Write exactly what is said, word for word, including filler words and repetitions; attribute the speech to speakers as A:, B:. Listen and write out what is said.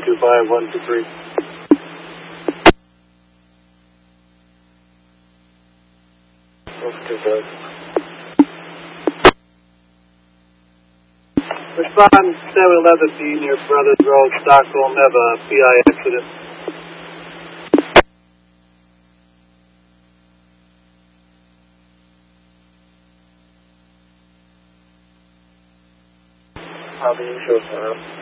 A: two five one two three. one two five. Respond seven eleven B near Brothers Road, Stockholm. Have a P I accident. How do you show, sir?